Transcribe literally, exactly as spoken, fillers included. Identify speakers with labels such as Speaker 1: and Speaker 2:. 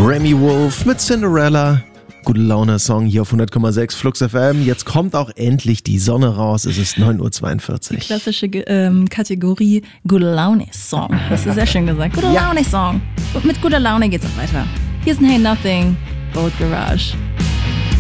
Speaker 1: Remy Wolf mit Cinderella. Gute Laune-Song hier auf hundert Komma sechs Flux F M. Jetzt kommt auch endlich die Sonne raus. Es ist neun Uhr zweiundvierzig.
Speaker 2: Die klassische ähm, Kategorie Gute Laune-Song. Hast du sehr schön gesagt. Gute ja. Laune-Song. Und mit guter Laune geht's auch weiter. Hier ist ein Hey Nothing, Boat Garage.